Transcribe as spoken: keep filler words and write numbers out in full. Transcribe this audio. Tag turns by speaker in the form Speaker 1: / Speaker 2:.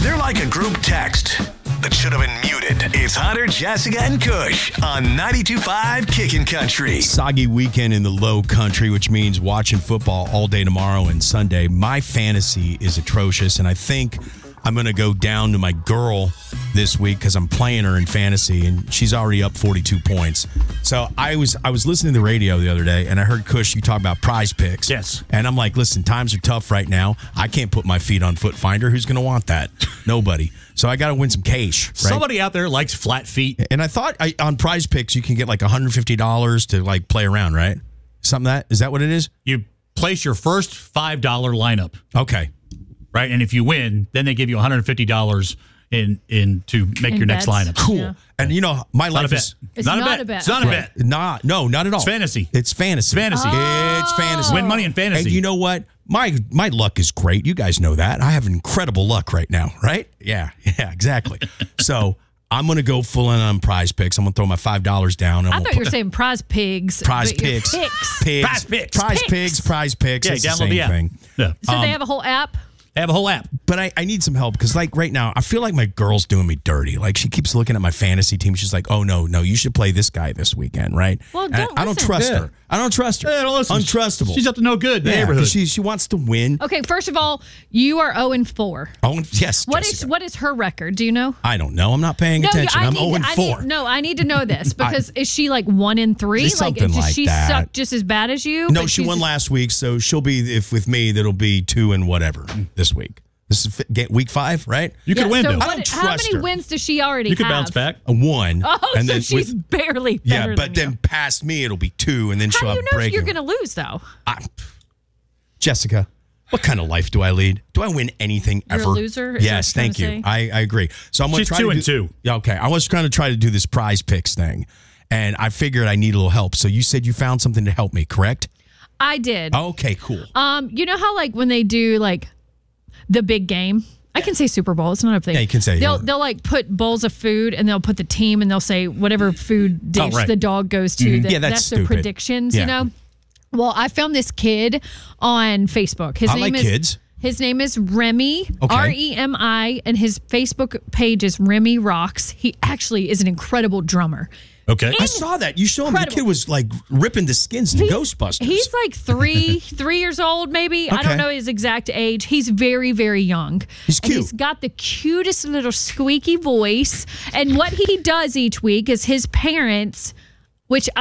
Speaker 1: They're like a group text that should have been muted. It's Hunter, Jessica, and Kush on ninety-two point five Kickin' Country.
Speaker 2: Soggy weekend in the low country, which means watching football all day tomorrow and Sunday. My fantasy is atrocious, and I think I'm going to go down to my girl this week because I'm playing her in fantasy, and she's already up forty-two points. So I was I was listening to the radio the other day, and I heard, Kush, you talk about prize picks.
Speaker 3: Yes.
Speaker 2: And I'm like, listen, times are tough right now. I can't put my feet on Foot Finder. Who's going to want that? Nobody. So I got to win some cash. Right?
Speaker 3: Somebody out there likes flat feet.
Speaker 2: And I thought I, on prize picks, you can get like one hundred fifty dollars to like play around, right? Something that, is that what it is?
Speaker 3: You place your first five dollar lineup.
Speaker 2: Okay.
Speaker 3: Right, and if you win, then they give you one hundred fifty dollars in in to make
Speaker 4: In
Speaker 3: your next
Speaker 4: bets.
Speaker 3: lineup.
Speaker 2: Cool.
Speaker 4: Yeah.
Speaker 2: And you know, my
Speaker 3: Not a
Speaker 2: life
Speaker 3: bet.
Speaker 2: is
Speaker 4: It's
Speaker 3: not,
Speaker 4: not
Speaker 3: a bet.
Speaker 4: a bet.
Speaker 3: It's not a
Speaker 2: Right.
Speaker 3: bet.
Speaker 2: Nah, no, not at all.
Speaker 3: It's fantasy.
Speaker 2: It's fantasy.
Speaker 3: It's fantasy.
Speaker 2: It's fantasy.
Speaker 3: Win money in fantasy.
Speaker 2: And you know what? My my luck is great. You guys know that. I have incredible luck right now, right? Yeah, yeah, exactly. So I'm going to go full in on prize picks. I'm going to throw my five dollars down. And
Speaker 4: I
Speaker 2: I'm
Speaker 4: thought
Speaker 2: gonna
Speaker 4: you were saying prize pigs.
Speaker 2: prize
Speaker 4: but your
Speaker 2: picks,
Speaker 4: picks.
Speaker 2: pigs,
Speaker 3: Prize picks.
Speaker 2: prize
Speaker 4: Picks.
Speaker 2: pigs, prize picks.
Speaker 3: Yeah,
Speaker 2: It's the
Speaker 3: download
Speaker 2: same
Speaker 3: the app.
Speaker 2: thing.
Speaker 3: Yeah.
Speaker 4: So
Speaker 2: Um,
Speaker 4: they have a whole app?
Speaker 3: They have a whole app.
Speaker 2: But I, I need some help because, like, right now, I feel like my girl's doing me dirty. Like, she keeps looking at my fantasy team. She's like, oh, no, no, you should play this guy this weekend, right?
Speaker 4: Well,
Speaker 2: And
Speaker 4: don't
Speaker 2: I, I don't
Speaker 4: listen.
Speaker 2: trust
Speaker 3: Yeah.
Speaker 2: her. I don't trust her.
Speaker 3: Yeah, don't listen.
Speaker 2: Untrustable.
Speaker 3: She's up to no good in the
Speaker 2: yeah,
Speaker 3: neighborhood.
Speaker 2: 'cause she, she wants to win.
Speaker 4: Okay, first of all, you are zero and four.
Speaker 2: Oh, yes,
Speaker 4: What is
Speaker 2: Jessica.
Speaker 4: what is her record? Do you know?
Speaker 2: I don't know. I'm not paying attention.
Speaker 4: I
Speaker 2: I'm
Speaker 4: need,
Speaker 2: zero and
Speaker 4: I
Speaker 2: four.
Speaker 4: need, no, I need to know this because is she like one and three?
Speaker 2: Just
Speaker 4: Like,
Speaker 2: something
Speaker 4: does
Speaker 2: like
Speaker 4: she
Speaker 2: that.
Speaker 4: suck just as bad as you?
Speaker 2: No,
Speaker 4: But
Speaker 2: she
Speaker 4: she's
Speaker 2: won
Speaker 4: just-
Speaker 2: last week, so she'll be, if with me, that'll be two and whatever this week. This is fi- get week five, right?
Speaker 3: you could
Speaker 4: Yeah,
Speaker 3: win,
Speaker 4: so
Speaker 3: though.
Speaker 4: what-
Speaker 2: I don't
Speaker 4: how
Speaker 2: trust
Speaker 4: many
Speaker 2: her.
Speaker 4: wins does she already
Speaker 3: You could
Speaker 4: have?
Speaker 3: bounce back.
Speaker 2: A one.
Speaker 4: Oh,
Speaker 2: and
Speaker 4: so
Speaker 2: then
Speaker 4: she's
Speaker 2: with,
Speaker 4: barely
Speaker 2: yeah,
Speaker 4: better
Speaker 2: but
Speaker 4: than
Speaker 2: then
Speaker 4: you.
Speaker 2: past me, it'll be two, and then
Speaker 4: How
Speaker 2: she'll
Speaker 4: do you
Speaker 2: have
Speaker 4: know
Speaker 2: break.
Speaker 4: you're going to lose, though?
Speaker 2: I, Jessica, what kind of life do I lead? Do I win anything
Speaker 4: You're a
Speaker 2: ever?
Speaker 4: loser? Is that
Speaker 2: Yes,
Speaker 4: what you're
Speaker 2: thank
Speaker 4: trying
Speaker 2: you.
Speaker 4: to say?
Speaker 2: I, I agree. So I'm going to
Speaker 3: She's
Speaker 2: try
Speaker 3: two
Speaker 2: to
Speaker 3: and
Speaker 2: do,
Speaker 3: two.
Speaker 2: Yeah, okay. I was trying to try to do this prize picks thing, and I figured I need a little help. So you said you found something to help me, correct?
Speaker 4: I did.
Speaker 2: Okay, cool.
Speaker 4: Um, you know how like when they do like the big game? I can say Super Bowl. It's not a thing.
Speaker 2: Yeah, you can say,
Speaker 4: They'll
Speaker 2: yeah.
Speaker 4: they'll like put bowls of food and they'll put the team and they'll say whatever food dish
Speaker 3: right.
Speaker 4: the dog goes to. That,
Speaker 2: Yeah, that's
Speaker 4: their
Speaker 2: stupid.
Speaker 4: predictions.
Speaker 2: Yeah.
Speaker 4: You know. Well, I found this kid on Facebook. His
Speaker 2: I
Speaker 4: name
Speaker 2: like
Speaker 4: is
Speaker 2: kids.
Speaker 4: His name is Remy,
Speaker 2: Okay.
Speaker 4: R E M I, and his Facebook page is Remy Rocks. He actually is an incredible drummer.
Speaker 3: Okay.
Speaker 2: I saw that. You showed me the
Speaker 4: Incredible.
Speaker 2: kid was like ripping the skins to
Speaker 4: He's-
Speaker 2: Ghostbusters.
Speaker 4: He's like three, three years old, maybe. I
Speaker 2: Okay.
Speaker 4: don't know his exact age. He's very, very young.
Speaker 2: He's
Speaker 4: And
Speaker 2: cute.
Speaker 4: he's got the cutest little squeaky voice. And what he does each week is his parents, which